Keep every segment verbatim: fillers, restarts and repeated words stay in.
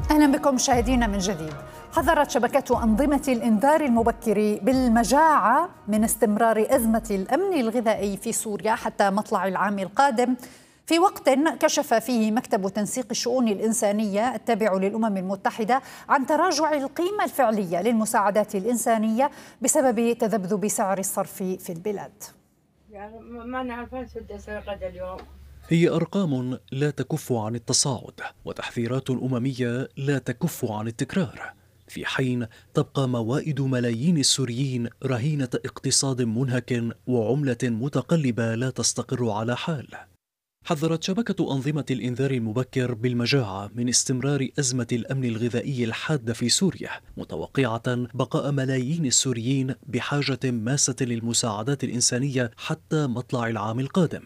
أهلا بكم مشاهدينا من جديد. حذرت شبكة أنظمة الإنذار المبكر بالمجاعة من استمرار أزمة الأمن الغذائي في سوريا حتى مطلع العام القادم، في وقت كشف فيه مكتب تنسيق الشؤون الإنسانية التابع للأمم المتحدة عن تراجع القيمة الفعلية للمساعدات الإنسانية بسبب تذبذب سعر الصرف في البلاد. يعني ما نعرف قد اليوم. هي أرقام لا تكف عن التصاعد وتحذيرات أممية لا تكف عن التكرار، في حين تبقى موائد ملايين السوريين رهينة اقتصاد منهك وعملة متقلبة لا تستقر على حال. حذرت شبكة أنظمة الإنذار المبكر بالمجاعة من استمرار أزمة الأمن الغذائي الحادة في سوريا، متوقعة بقاء ملايين السوريين بحاجة ماسة للمساعدات الإنسانية حتى مطلع العام القادم.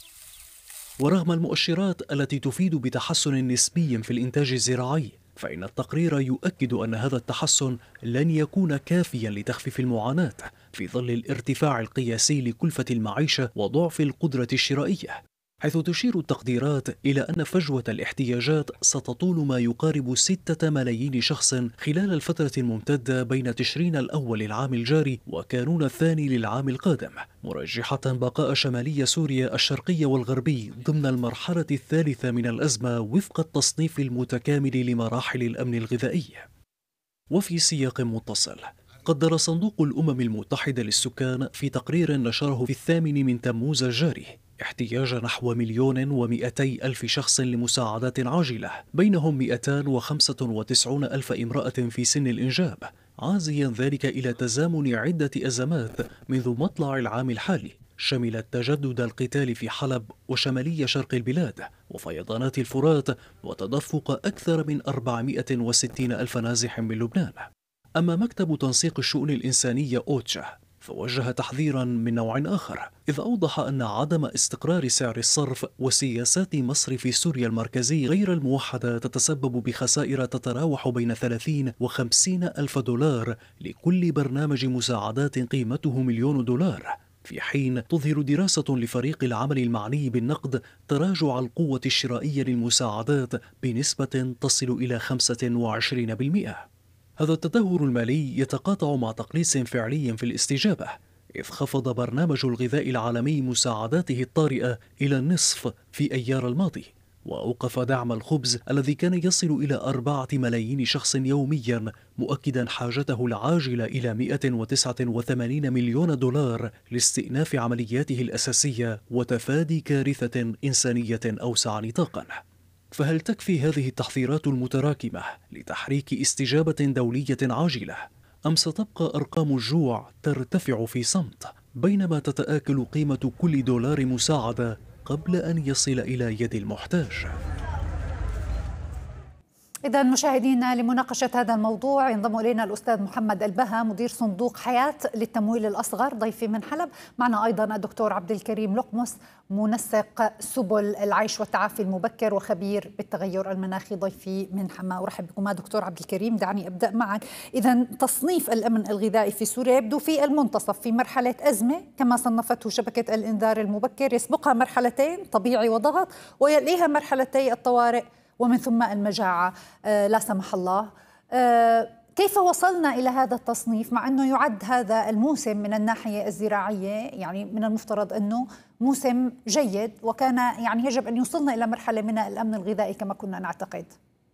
ورغم المؤشرات التي تفيد بتحسن نسبي في الإنتاج الزراعي، فإن التقرير يؤكد أن هذا التحسن لن يكون كافيا لتخفيف المعاناة في ظل الارتفاع القياسي لكلفة المعيشة وضعف القدرة الشرائية، حيث تشير التقديرات إلى أن فجوة الاحتياجات ستطول ما يقارب ستة ملايين شخص خلال الفترة الممتدة بين تشرين الأول العام الجاري وكانون الثاني للعام القادم، مرجحة بقاء شمالي سوريا الشرقي والغربي ضمن المرحلة الثالثة من الأزمة وفق التصنيف المتكامل لمراحل الأمن الغذائي. وفي سياق متصل، قدر صندوق الأمم المتحدة للسكان في تقرير نشره في الثامن من تموز الجاري احتياج نحو مليون ومئتي ألف شخص لمساعدات عاجلة، بينهم مئتان وخمسة وتسعون ألف امرأة في سن الإنجاب، عازيا ذلك إلى تزامن عدة أزمات منذ مطلع العام الحالي، شملت تجدد القتال في حلب وشمالي شرق البلاد وفيضانات الفرات وتدفق أكثر من أربعمئة وستين ألف نازح من لبنان. أما مكتب تنسيق الشؤون الإنسانية أوتشا فوجه تحذيرا من نوع آخر، إذ أوضح أن عدم استقرار سعر الصرف وسياسات مصرف سوريا المركزي غير الموحدة تتسبب بخسائر تتراوح بين ثلاثين وخمسين ألف دولار لكل برنامج مساعدات قيمته مليون دولار، في حين تظهر دراسة لفريق العمل المعني بالنقد تراجع القوة الشرائية للمساعدات بنسبة تصل إلى خمسة وعشرين بالمئة. هذا التدهور المالي يتقاطع مع تقليص فعلي في الاستجابة، إذ خفض برنامج الغذاء العالمي مساعداته الطارئة إلى النصف في أيار الماضي، وأوقف دعم الخبز الذي كان يصل إلى أربعة ملايين شخص يوميا، مؤكدا حاجته العاجلة إلى مئة وتسعة وثمانين مليون دولار لاستئناف عملياته الأساسية وتفادي كارثة إنسانية أوسع نطاقا. فهل تكفي هذه التحذيرات المتراكمة لتحريك استجابة دولية عاجلة، أم ستبقى أرقام الجوع ترتفع في صمت بينما تتآكل قيمة كل دولار مساعدة قبل أن يصل إلى يد المحتاج؟ إذا مشاهدينا، لمناقشة هذا الموضوع ينضم إلينا الأستاذ محمد البها مدير صندوق حياة للتمويل الأصغر ضيفي من حلب. معنا أيضا الدكتور عبد الكريم لقمص منسق سبل العيش والتعافي المبكر وخبير بالتغير المناخي ضيفي من حماة. أرحب بكم دكتور عبد الكريم. دعني أبدأ معك. إذا تصنيف الأمن الغذائي في سوريا يبدو في المنتصف، في مرحلة أزمة كما صنفته شبكة الإنذار المبكر، يسبقها مرحلتين طبيعي وضغط، ويليها مرحلتي الطوارئ ومن ثم المجاعة آه لا سمح الله. آه كيف وصلنا إلى هذا التصنيف مع أنه يعد هذا الموسم من الناحية الزراعية يعني من المفترض أنه موسم جيد، وكان يعني يجب أن يوصلنا إلى مرحلة من الأمن الغذائي كما كنا نعتقد؟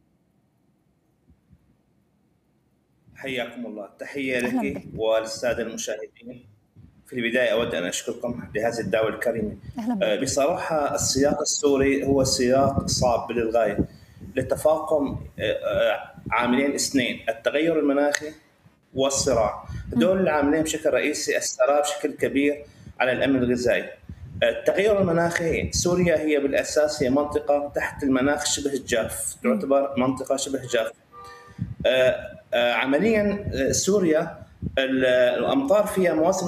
حياكم الله. تحية لك وللسادة المشاهدين. في البداية أود أن أشكركم لهذه الدعوة الكريمة. بصراحة السياق السوري هو سياق صعب للغاية لتفاقم عاملين اثنين، التغير المناخي والصراع. دول العاملين بشكل رئيسي أثروا بشكل كبير على الأمن الغذائي. التغير المناخي، سوريا هي بالأساس هي منطقة تحت المناخ شبه الجاف، تعتبر منطقة شبه جاف. عمليا سوريا الأمطار فيها مواسم